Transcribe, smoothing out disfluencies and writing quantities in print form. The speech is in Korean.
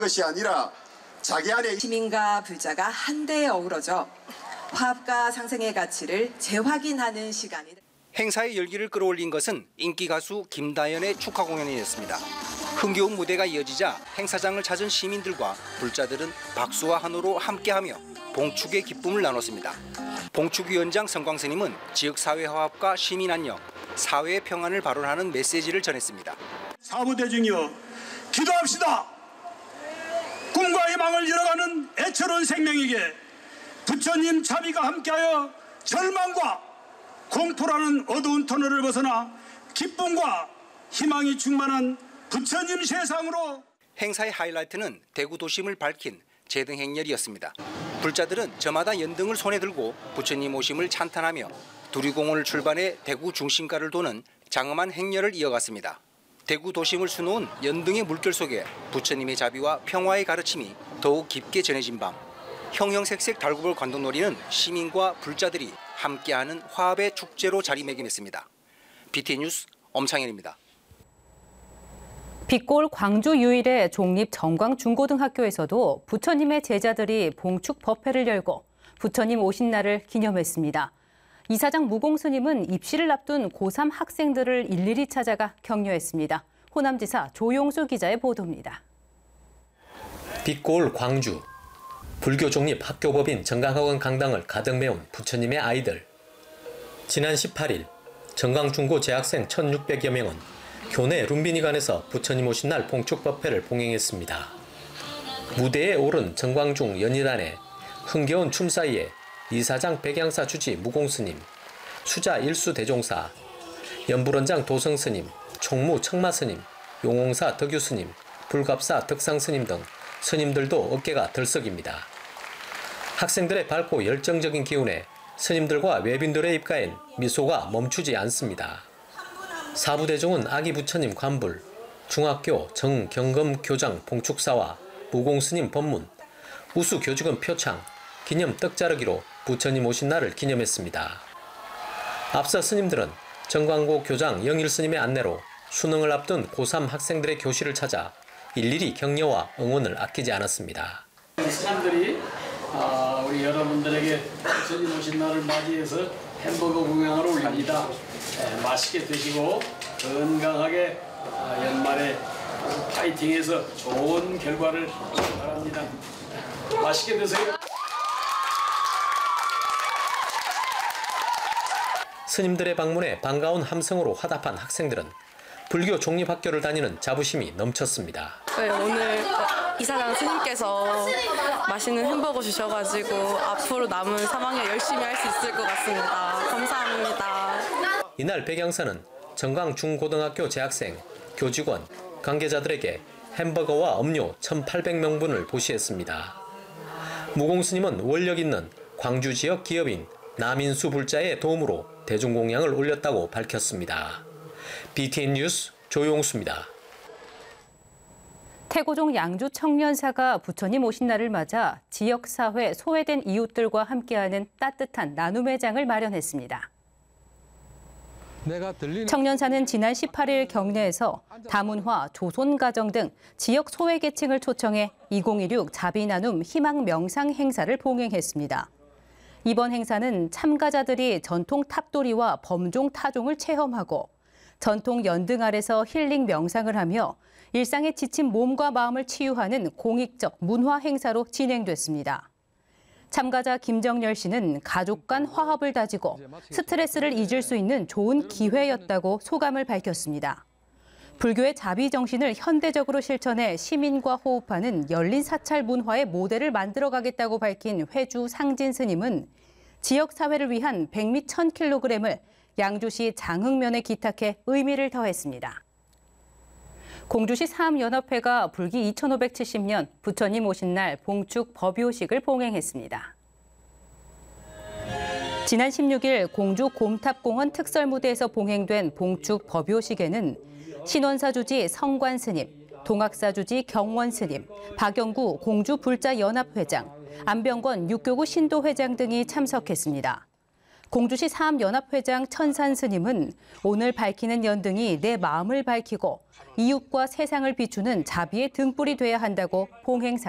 것이 아니라 자기 안에 시민과 불자가 한데에 어우러져 화합과 상생의 가치를 재확인하는 시간이 행사의 열기를 끌어올린 것은 인기 가수 김다연의 축하 공연이었습니다. 흥겨운 무대가 이어지자 행사장을 찾은 시민들과 불자들은 박수와 환호로 함께하며 봉축의 기쁨을 나눴습니다. 봉축위원장 성광스님은 지역사회 화합과 시민 안녕, 사회의 평안을 발언하는 메시지를 전했습니다. 사부대중이여 기도합시다. 꿈과 희망을 잃어가는 애처로운 생명에게 부처님 자비가 함께하여 절망과 공포라는 어두운 터널을 벗어나 기쁨과 희망이 충만한 부처님 세상으로. 행사의 하이라이트는 대구 도심을 밝힌 제등 행렬이었습니다. 불자들은 저마다 연등을 손에 들고 부처님 오심을 찬탄하며 두리공원을 출발해 대구 중심가를 도는 장엄한 행렬을 이어갔습니다. 대구 도심을 수놓은 연등의 물결 속에 부처님의 자비와 평화의 가르침이 더욱 깊게 전해진 밤, 형형색색 달구벌 관동놀이는 시민과 불자들이 함께하는 화합의 축제로 자리매김했습니다. BTN 뉴스 엄창현입니다. 빛골 광주 유일의 종립 정광중고등학교에서도 부처님의 제자들이 봉축 법회를 열고 부처님 오신 날을 기념했습니다. 이사장 무공스님은 입시를 앞둔 고3 학생들을 일일이 찾아가 격려했습니다. 호남지사 조용수 기자의 보도입니다. 빛골 광주. 불교 종립 학교법인 정강학원 강당을 가득 메운 부처님의 아이들. 지난 18일 정강중고 재학생 1,600여 명은 교내 룸비니관에서 부처님 오신 날 봉축 법회를 봉행했습니다. 무대에 오른 정광중 연희단의 흥겨운 춤 사이에 이사장 백양사 주지 무공스님, 수자 일수 대종사, 연불원장 도성스님, 총무 청마스님, 용홍사 덕유스님, 불갑사 덕상스님 등 스님들도 어깨가 들썩입니다. 학생들의 밝고 열정적인 기운에 스님들과 외빈들의 입가엔 미소가 멈추지 않습니다. 사부대종은 아기 부처님 관불, 중학교 정경금 교장 봉축사와 무공스님 법문, 우수 교직원 표창, 기념 떡자르기로 부처님 오신 날을 기념했습니다. 앞서 스님들은 정광고 교장 영일스님의 안내로 수능을 앞둔 고3 학생들의 교실을 찾아 일일이 격려와 응원을 아끼지 않았습니다. 스님들이 우리 여러분들에게 부처님 오신 날을 맞이해서 햄버거 공양을 올립니다. 맛있게 드시고 건강하게 연말에 파이팅해서 좋은 결과를 바랍니다. 맛있게 드세요. 스님들의 방문에 반가운 함성으로 화답한 학생들은 불교 종립학교를 다니는 자부심이 넘쳤습니다. 네, 오늘 이사장 스님께서 맛있는 햄버거 주셔가지고 앞으로 남은 3학년 열심히 할 수 있을 것 같습니다. 감사합니다. 이날 백양사는 정강중고등학교 재학생, 교직원, 관계자들에게 햄버거와 음료 1,800명분을 보시했습니다. 무공스님은 원력 있는 광주 지역 기업인 남인수 불자의 도움으로 대중공양을 올렸다고 밝혔습니다. BTN 뉴스 조용수입니다. 태고종 양주 청년사가 부처님 오신 날을 맞아 지역사회 소외된 이웃들과 함께하는 따뜻한 나눔의 장을 마련했습니다. 청년사는 지난 18일 경내에서 다문화, 조손가정 등 지역 소외계층을 초청해 2016 자비나눔 희망 명상 행사를 봉행했습니다. 이번 행사는 참가자들이 전통 탑돌이와 범종 타종을 체험하고 전통 연등 아래서 힐링 명상을 하며 일상에 지친 몸과 마음을 치유하는 공익적 문화 행사로 진행됐습니다. 참가자 김정열 씨는 가족 간 화합을 다지고 스트레스를 잊을 수 있는 좋은 기회였다고 소감을 밝혔습니다. 불교의 자비 정신을 현대적으로 실천해 시민과 호흡하는 열린 사찰 문화의 모델을 만들어가겠다고 밝힌 회주 상진 스님은 지역 사회를 위한 백미 1,000kg을 양주시 장흥면에 기탁해 의미를 더했습니다. 공주시 사암연합회가 불기 2570년 부처님 오신 날 봉축 법요식을 봉행했습니다. 지난 16일 공주 곰탑공원 특설무대에서 봉행된 봉축 법요식에는 신원사주지 성관스님, 동학사주지 경원스님, 박영구 공주불자연합회장, 안병권 육교구 신도회장 등이 참석했습니다. 공주시 사암연합회장 천산 스님은 오늘 밝히는 연등이 내 마음을 밝히고 이웃과 세상을 비추는 자비의 등불이 돼야 한다고 봉행사